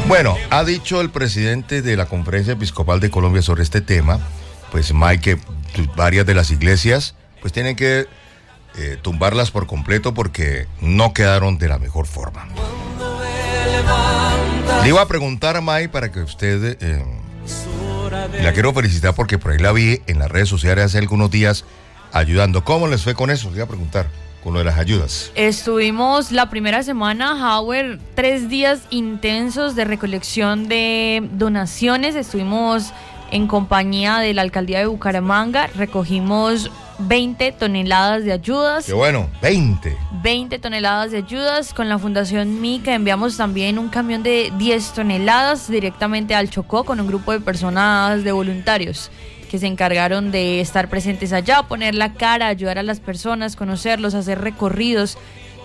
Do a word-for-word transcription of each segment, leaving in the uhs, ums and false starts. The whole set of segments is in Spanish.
Bueno, ha dicho el presidente de la Conferencia Episcopal de Colombia sobre este tema, pues Mike, que varias de las iglesias pues tienen que eh, tumbarlas por completo porque no quedaron de la mejor forma. Le iba a preguntar a Mike para que usted, eh, la quiero felicitar porque por ahí la vi en las redes sociales hace algunos días ayudando. ¿Cómo les fue con eso? Le iba a preguntar. Con lo de las ayudas. Estuvimos la primera semana, Howard, tres días intensos de recolección de donaciones. Estuvimos en compañía de la alcaldía de Bucaramanga. Recogimos veinte toneladas de ayudas. ¡Qué bueno! veinte. veinte toneladas de ayudas. Con la Fundación Mica enviamos también un camión de diez toneladas directamente al Chocó con un grupo de personas, de voluntarios, que se encargaron de estar presentes allá, poner la cara, ayudar a las personas, conocerlos, hacer recorridos.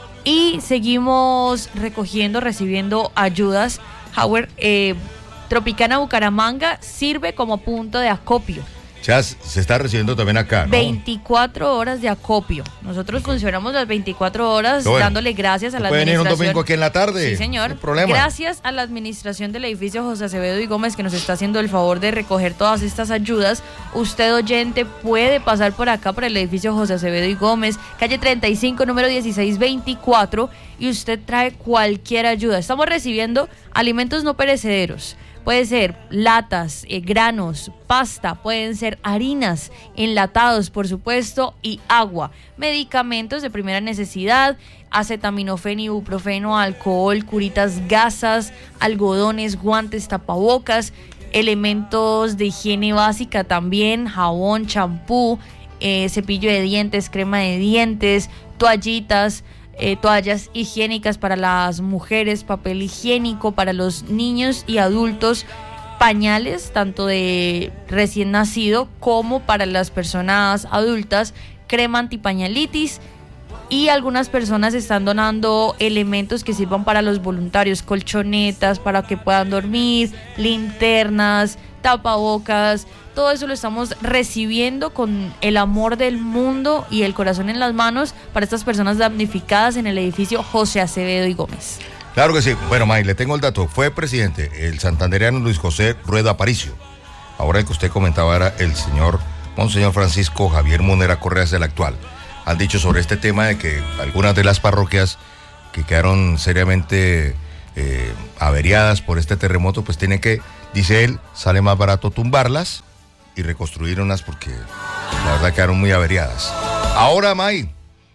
Y seguimos recogiendo, recibiendo ayudas. Howard, eh, Tropicana Bucaramanga sirve como punto de acopio. Ya se está recibiendo también acá, ¿no? veinticuatro horas de acopio. Nosotros funcionamos las veinticuatro horas bueno, dándole gracias a la ¿puede administración. Venir un domingo aquí en la tarde? Sí, señor. No hay problema. Gracias a la administración del edificio José Acevedo y Gómez que nos está haciendo el favor de recoger todas estas ayudas. Usted, oyente, puede pasar por acá, por el edificio José Acevedo y Gómez, calle treinta y cinco, número dieciséis veinticuatro, y usted trae cualquier ayuda. Estamos recibiendo alimentos no perecederos. Puede ser latas, eh, granos, pasta, pueden ser harinas, enlatados, por supuesto, y agua. Medicamentos de primera necesidad, acetaminofén, ibuprofeno, alcohol, curitas gasas, algodones, guantes, tapabocas, elementos de higiene básica también, jabón, champú, eh, cepillo de dientes, crema de dientes, toallitas, Eh, toallas higiénicas para las mujeres, papel higiénico para los niños y adultos, pañales tanto de recién nacido como para las personas adultas, crema antipañalitis, y algunas personas están donando elementos que sirvan para los voluntarios, colchonetas para que puedan dormir, linternas, tapabocas. Todo eso lo estamos recibiendo con el amor del mundo y el corazón en las manos para estas personas damnificadas en el edificio José Acevedo y Gómez. Claro que sí. Bueno, May, le tengo el dato. Fue presidente el santandereano Luis José Rueda Aparicio. Ahora el que usted comentaba era el señor Monseñor Francisco Javier Munera Correas, el actual. Han dicho sobre este tema de que algunas de las parroquias que quedaron seriamente eh, averiadas por este terremoto, pues tienen que, dice él, sale más barato tumbarlas y reconstruir unas porque la verdad quedaron muy averiadas. Ahora, May,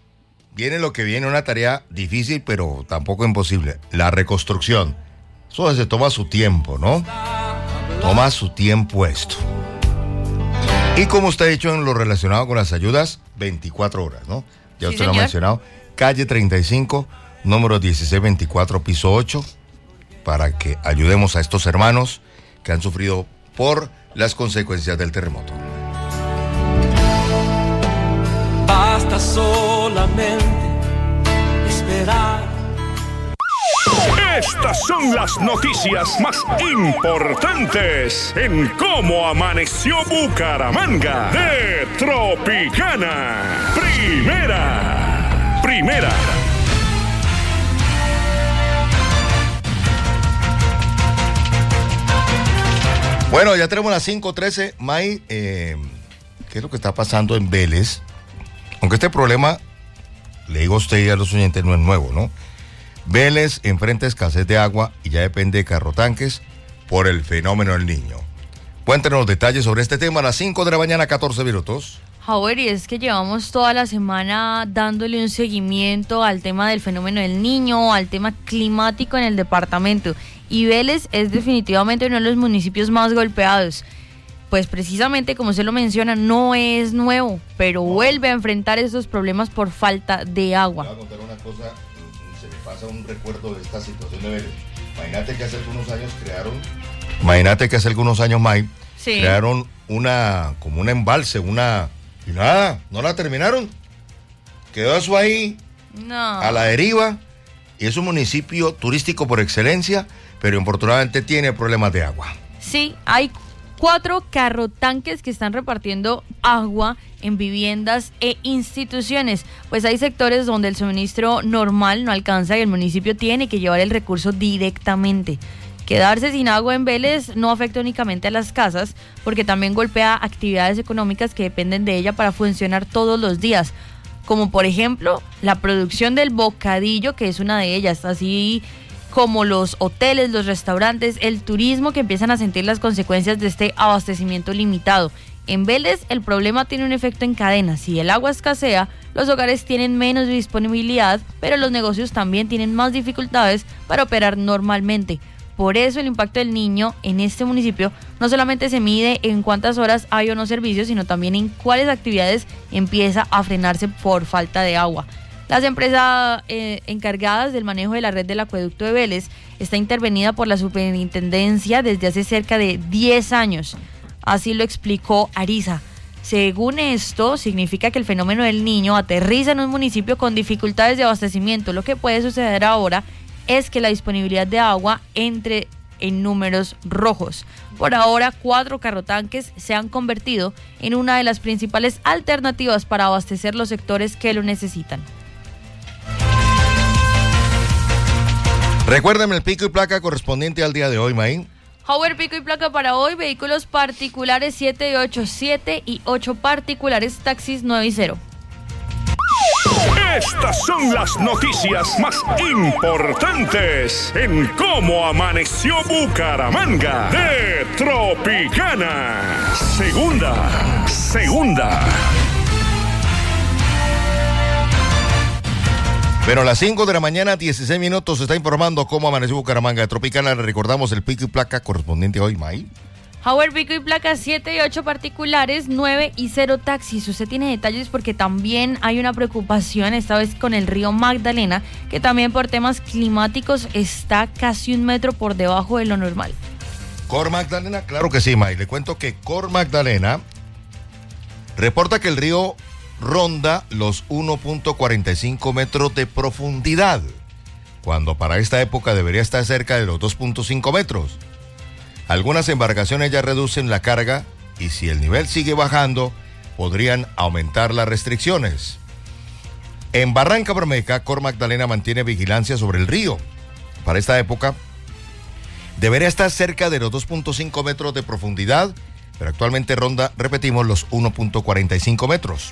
viene lo que viene, una tarea difícil pero tampoco imposible, la reconstrucción. Eso se toma su tiempo, ¿no? Toma su tiempo esto. Y como usted ha dicho en lo relacionado con las ayudas, veinticuatro horas, ¿no? Ya sí, usted lo ha mencionado. Calle treinta y cinco, número dieciséis veinticuatro, piso ocho, para que ayudemos a estos hermanos que han sufrido por las consecuencias del terremoto. Basta solamente esperar. Estas son las noticias más importantes en Cómo Amaneció Bucaramanga de Tropicana. Primera, primera. Bueno, ya tenemos las cinco trece. May, eh, ¿qué es lo que está pasando en Vélez? Aunque este problema, le digo a usted y a los oyentes, no es nuevo, ¿no? Vélez enfrenta escasez de agua y ya depende de carrotanques por el fenómeno del Niño. Cuéntenos los detalles sobre este tema a las cinco de la mañana, catorce minutos. Howard, y es que llevamos toda la semana dándole un seguimiento al tema del fenómeno del Niño, al tema climático en el departamento. Y Vélez es definitivamente uno de los municipios más golpeados. Pues precisamente, como usted lo menciona, no es nuevo, pero vuelve a enfrentar esos problemas por falta de agua. Voy a contar una cosa, se me pasa un recuerdo de esta situación de Vélez. Imagínate que hace algunos años crearon, imagínate que hace algunos años, May, sí. crearon una, como un embalse, una, y nada, no la terminaron. Quedó eso ahí, no. a la deriva, y es un municipio turístico por excelencia, pero infortunadamente tiene problemas de agua. Sí, hay cuatro carrotanques que están repartiendo agua en viviendas e instituciones. Pues hay sectores donde el suministro normal no alcanza y el municipio tiene que llevar el recurso directamente. Quedarse sin agua en Vélez no afecta únicamente a las casas, porque también golpea actividades económicas que dependen de ella para funcionar todos los días, como por ejemplo la producción del bocadillo, que es una de ellas, así como los hoteles, los restaurantes, el turismo, que empiezan a sentir las consecuencias de este abastecimiento limitado. En Vélez el problema tiene un efecto en cadena. Si el agua escasea, los hogares tienen menos disponibilidad, pero los negocios también tienen más dificultades para operar normalmente. Por eso el impacto del Niño en este municipio no solamente se mide en cuántas horas hay o no servicios, sino también en cuáles actividades empieza a frenarse por falta de agua. Las empresas eh, encargadas del manejo de la red del acueducto de Vélez está intervenida por la superintendencia desde hace cerca de diez años. Así lo explicó Ariza. Según esto, significa que el fenómeno del Niño aterriza en un municipio con dificultades de abastecimiento. Lo que puede suceder ahora es que la disponibilidad de agua entre en números rojos. Por ahora, cuatro carrotanques se han convertido en una de las principales alternativas para abastecer los sectores que lo necesitan. Recuérdame el pico y placa correspondiente al día de hoy, Maín. Howard, pico y placa para hoy: vehículos particulares siete y ocho, siete y ocho particulares, taxis nueve y cero. Estas son las noticias más importantes en Cómo Amaneció Bucaramanga de Tropicana. Segunda, segunda. Pero a las cinco de la mañana, dieciséis minutos, se está informando Cómo Amaneció Bucaramanga de Tropicana. Le recordamos el pico y placa correspondiente hoy, May. Howard, pico y placa siete y ocho particulares, nueve y cero taxis. Usted tiene detalles porque también hay una preocupación, esta vez con el río Magdalena, que también por temas climáticos está casi un metro por debajo de lo normal. Cor Magdalena, claro que sí, May. Le cuento que Cor Magdalena reporta que el río ronda los uno punto cuarenta y cinco metros de profundidad, cuando para esta época debería estar cerca de los dos punto cinco metros. Algunas embarcaciones ya reducen la carga y si el nivel sigue bajando, podrían aumentar las restricciones. En Barranca Bermeja, Cor Magdalena mantiene vigilancia sobre el río. Para esta época, debería estar cerca de los dos punto cinco metros de profundidad, pero actualmente ronda, repetimos, los uno punto cuarenta y cinco metros.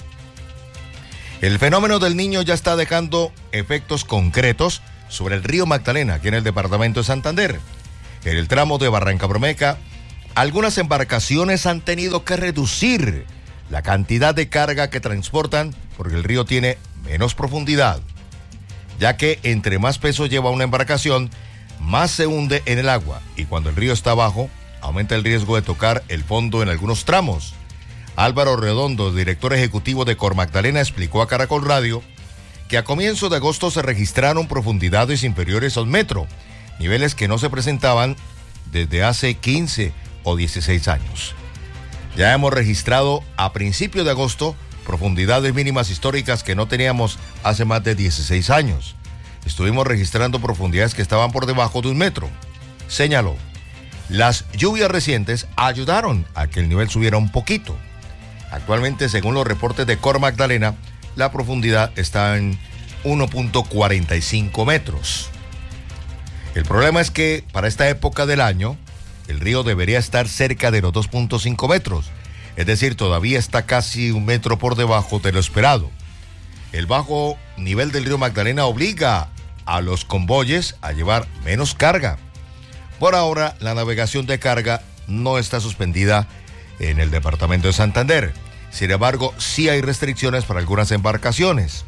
El fenómeno del Niño ya está dejando efectos concretos sobre el río Magdalena, aquí en el departamento de Santander. En el tramo de Barranca Bermeja, algunas embarcaciones han tenido que reducir la cantidad de carga que transportan porque el río tiene menos profundidad, ya que entre más peso lleva una embarcación, más se hunde en el agua, y cuando el río está bajo, aumenta el riesgo de tocar el fondo en algunos tramos. Álvaro Redondo, director ejecutivo de Cor Magdalena, explicó a Caracol Radio que a comienzos de agosto se registraron profundidades inferiores a un metro, niveles que no se presentaban desde hace quince o dieciséis años. Ya hemos registrado a principios de agosto profundidades mínimas históricas que no teníamos hace más de dieciséis años. Estuvimos registrando profundidades que estaban por debajo de un metro, señaló. Las lluvias recientes ayudaron a que el nivel subiera un poquito. Actualmente, según los reportes de Cor Magdalena, la profundidad está en uno punto cuarenta y cinco metros. El problema es que para esta época del año, el río debería estar cerca de los dos punto cinco metros, es decir, todavía está casi un metro por debajo de lo esperado. El bajo nivel del río Magdalena obliga a los convoyes a llevar menos carga. Por ahora, la navegación de carga no está suspendida en el departamento de Santander. Sin embargo, sí hay restricciones para algunas embarcaciones.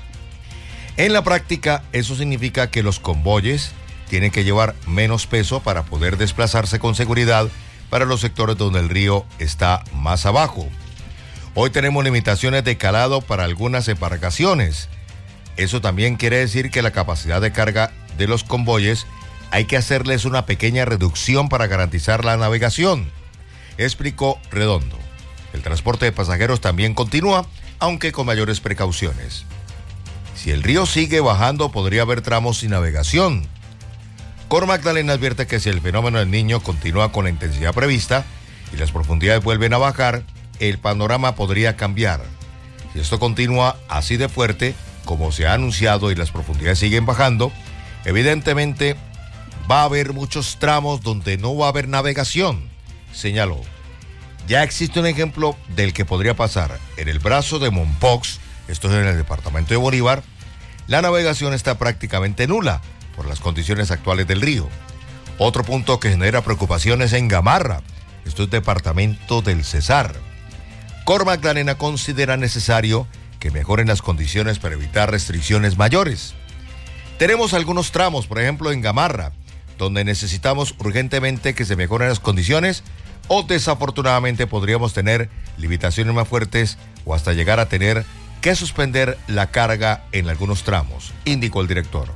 En la práctica, eso significa que los convoyes tienen que llevar menos peso para poder desplazarse con seguridad para los sectores donde el río está más abajo. Hoy tenemos limitaciones de calado para algunas embarcaciones. Eso también quiere decir que la capacidad de carga de los convoyes hay que hacerles una pequeña reducción para garantizar la navegación, explicó Redondo. El transporte de pasajeros también continúa, aunque con mayores precauciones. Si el río sigue bajando, podría haber tramos sin navegación. Cor Magdalena advierte que si el fenómeno del Niño continúa con la intensidad prevista y las profundidades vuelven a bajar, el panorama podría cambiar. Si esto continúa así de fuerte, como se ha anunciado, y las profundidades siguen bajando, evidentemente va a haber muchos tramos donde no va a haber navegación, señaló. Ya existe un ejemplo del que podría pasar. En el brazo de Mompox, esto es en el departamento de Bolívar, la navegación está prácticamente nula por las condiciones actuales del río. Otro punto que genera preocupaciones en Gamarra, esto es departamento del Cesar. Cor Magdalena considera necesario que mejoren las condiciones para evitar restricciones mayores. Tenemos algunos tramos, por ejemplo en Gamarra, donde necesitamos urgentemente que se mejoren las condiciones o desafortunadamente podríamos tener limitaciones más fuertes o hasta llegar a tener que suspender la carga en algunos tramos, indicó el director.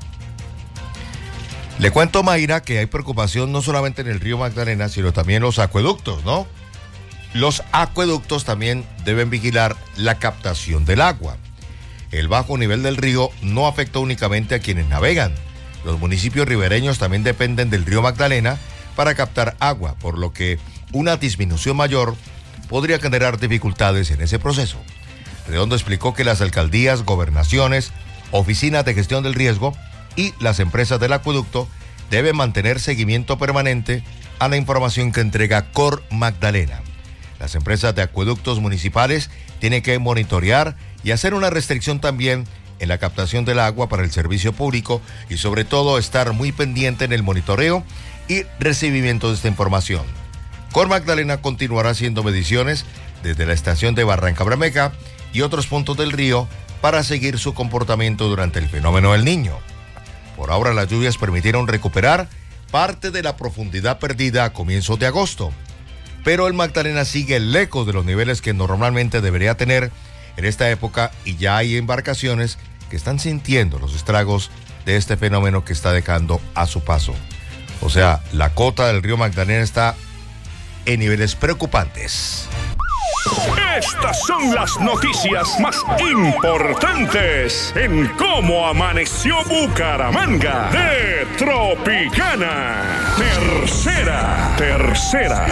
Le cuento, Mayra, que hay preocupación no solamente en el río Magdalena, sino también los acueductos, ¿no? Los acueductos también deben vigilar la captación del agua. El bajo nivel del río no afecta únicamente a quienes navegan. Los municipios ribereños también dependen del río Magdalena para captar agua, por lo que una disminución mayor podría generar dificultades en ese proceso. Redondo explicó que las alcaldías, gobernaciones, oficinas de gestión del riesgo y las empresas del acueducto deben mantener seguimiento permanente a la información que entrega Cor Magdalena. Las empresas de acueductos municipales tienen que monitorear y hacer una restricción también en la captación del agua para el servicio público y sobre todo estar muy pendiente en el monitoreo y recibimiento de esta información. Cor Magdalena continuará haciendo mediciones desde la estación de Barranca Bermeja y otros puntos del río para seguir su comportamiento durante el fenómeno del Niño. Por ahora las lluvias permitieron recuperar parte de la profundidad perdida a comienzos de agosto, pero el Magdalena sigue lejos de los niveles que normalmente debería tener en esta época y ya hay embarcaciones que están sintiendo los estragos de este fenómeno que está dejando a su paso. O sea, la cota del río Magdalena está en niveles preocupantes. Estas son las noticias más importantes en Cómo Amaneció Bucaramanga de Tropicana. Tercera, tercera.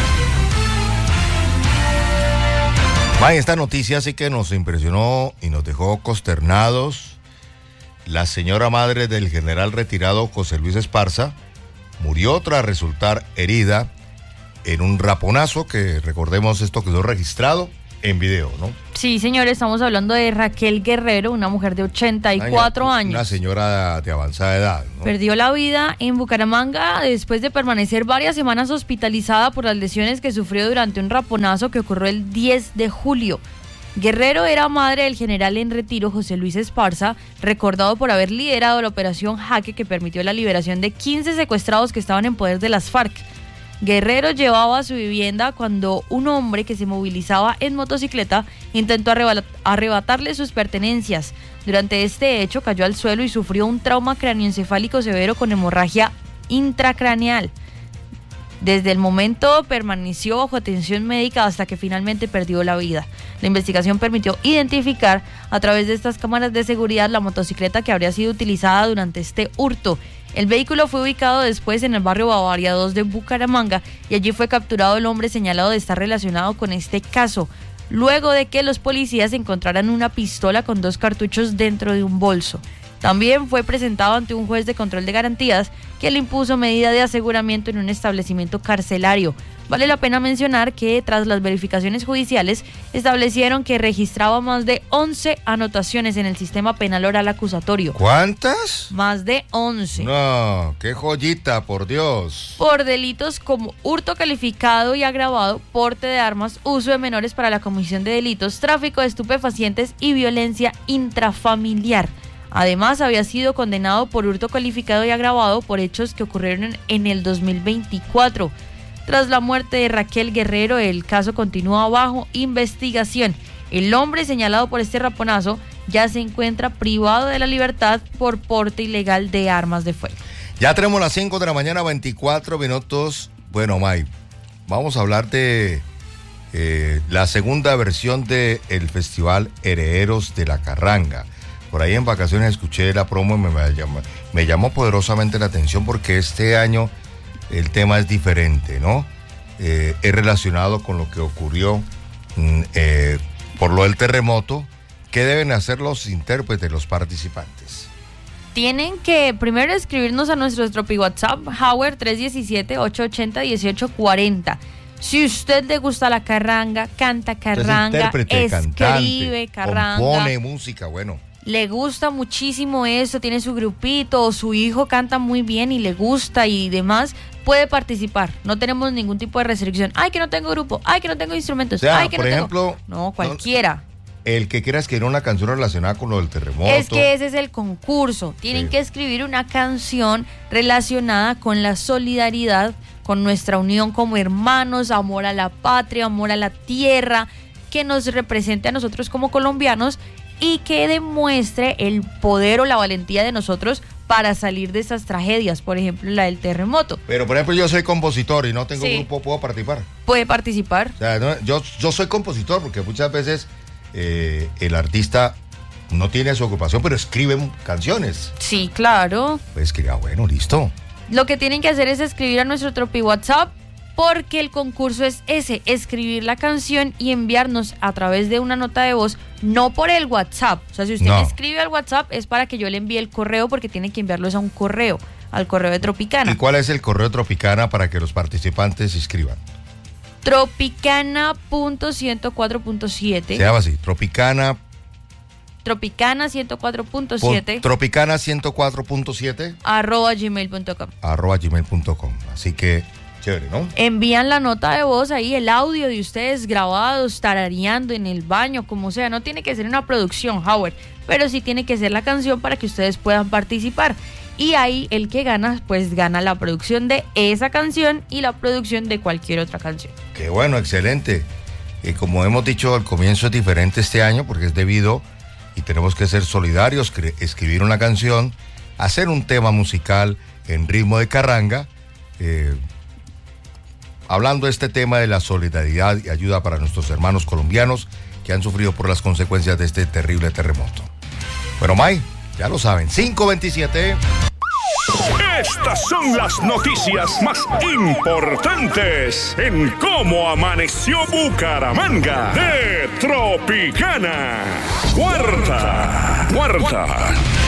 May, esta noticia sí que nos impresionó y nos dejó consternados. La señora madre del general retirado José Luis Esparza murió tras resultar herida en un raponazo que, recordemos, esto quedó registrado en video, ¿no? Sí, señores, estamos hablando de Raquel Guerrero, una mujer de ochenta y cuatro años. Una señora de avanzada edad, ¿no? Perdió la vida en Bucaramanga después de permanecer varias semanas hospitalizada por las lesiones que sufrió durante un raponazo que ocurrió el diez de julio. Guerrero era madre del general en retiro José Luis Esparza, recordado por haber liderado la operación Jaque que permitió la liberación de quince secuestrados que estaban en poder de las FARC. Guerrero llevaba a su vivienda cuando un hombre que se movilizaba en motocicleta intentó arrebatarle sus pertenencias. Durante este hecho cayó al suelo y sufrió un trauma cráneoencefálico severo con hemorragia intracraneal. Desde el momento permaneció bajo atención médica hasta que finalmente perdió la vida. La investigación permitió identificar a través de estas cámaras de seguridad la motocicleta que habría sido utilizada durante este hurto. El vehículo fue ubicado después en el barrio Bavaria dos de Bucaramanga y allí fue capturado el hombre señalado de estar relacionado con este caso, luego de que los policías encontraran una pistola con dos cartuchos dentro de un bolso. También fue presentado ante un juez de control de garantías que le impuso medida de aseguramiento en un establecimiento carcelario. Vale la pena mencionar que tras las verificaciones judiciales establecieron que registraba más de once anotaciones en el sistema penal oral acusatorio. ¿Cuántas? Más de once. No, qué joyita, por Dios. Por delitos como hurto calificado y agravado, porte de armas, uso de menores para la comisión de delitos, tráfico de estupefacientes y violencia intrafamiliar. Además, había sido condenado por hurto calificado y agravado por hechos que ocurrieron en el dos mil veinticuatro. Tras la muerte de Raquel Guerrero, el caso continúa bajo investigación. El hombre señalado por este raponazo ya se encuentra privado de la libertad por porte ilegal de armas de fuego. Ya tenemos las cinco de la mañana, veinticuatro minutos. Bueno, May, vamos a hablar de eh, la segunda versión del Festival Herederos de la Carranga. Por ahí en vacaciones escuché la promo y me, me, llamó, me llamó poderosamente la atención porque este año el tema es diferente, ¿no? Eh, es relacionado con lo que ocurrió eh, por lo del terremoto. ¿Qué deben hacer los intérpretes, los participantes? Tienen que primero escribirnos a nuestro Tropi WhatsApp, Howard tres uno siete, ocho ocho cero, uno ocho cuatro cero. Si usted le gusta la carranga, canta carranga, escribe cantante, carranga, compone música, bueno. Le gusta muchísimo eso, tiene su grupito, o su hijo canta muy bien y le gusta y demás, puede participar. No tenemos ningún tipo de restricción. Ay, que no tengo grupo, ay, que no tengo instrumentos, O sea, ay, que por no ejemplo, tengo... No, cualquiera. No, el que quiera escribir una canción relacionada con lo del terremoto. Es que ese es el concurso. Tienen Sí. que escribir una canción relacionada con la solidaridad, con nuestra unión como hermanos, amor a la patria, amor a la tierra, que nos represente a nosotros como colombianos y que demuestre el poder o la valentía de nosotros para salir de estas tragedias, por ejemplo, la del terremoto. Pero, por ejemplo, yo soy compositor y no tengo Sí. grupo, ¿puedo participar? Puede participar. O sea, no, yo, yo soy compositor porque muchas veces eh, el artista no tiene su ocupación, pero escribe canciones. Sí, claro. Pues escribe, ah, bueno, listo. Lo que tienen que hacer es escribir a nuestro Tropi WhatsApp, porque el concurso es ese, escribir la canción y enviarnos a través de una nota de voz, no por el WhatsApp. O sea, si usted No. me escribe al WhatsApp es para que yo le envíe el correo, porque tiene que enviarlos a un correo, al correo de Tropicana. ¿Y cuál es el correo Tropicana para que los participantes se inscriban? Tropicana punto ciento cuatro punto siete. Se llama así, Tropicana. Tropicana ciento cuatro punto siete. Tropicana ciento cuatro punto siete arroba gmail punto com. arroba gmail punto com. Así que, chévere, ¿no? Envían la nota de voz ahí, el audio de ustedes grabados, tarareando en el baño, como sea. No tiene que ser una producción, Howard, pero sí tiene que ser la canción para que ustedes puedan participar. Y ahí el que gana, pues gana la producción de esa canción y la producción de cualquier otra canción. Qué bueno, excelente. Y como hemos dicho, al comienzo es diferente este año porque es debido y tenemos que ser solidarios, escribir una canción, hacer un tema musical en ritmo de carranga, eh, hablando de este tema de la solidaridad y ayuda para nuestros hermanos colombianos que han sufrido por las consecuencias de este terrible terremoto. Bueno, May, ya lo saben, cinco veintisiete. Estas son las noticias más importantes en Cómo Amaneció Bucaramanga de Tropicana. Cuarta, cuarta.